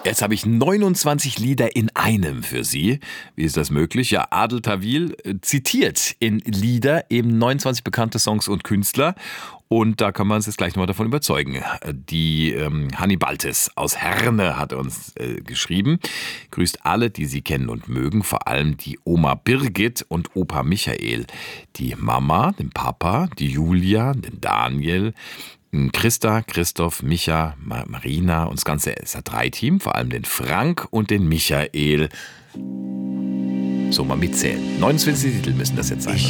Jetzt habe ich 29 Lieder in einem für Sie. Wie ist das möglich? Ja, Adel Tawil zitiert in Lieder eben 29 bekannte Songs und Künstler. Und da kann man uns jetzt gleich nochmal davon überzeugen. Die Hanni Baltes aus Herne hat uns geschrieben. Grüßt alle, die sie kennen und mögen, vor allem die Oma Birgit und Opa Michael. Die Mama, den Papa, die Julia, den Daniel, Christa, Christoph, Micha, Marina und das ganze SA3-Team, vor allem den Frank und den Michael. So, mal mitzählen. 29 Titel müssen das jetzt sein.